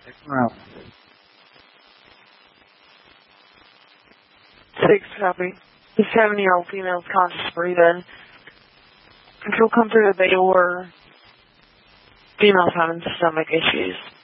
Wow. 6 copy. The 7-year-old female is conscious, breathing. Control come through the door. Female's having stomach issues.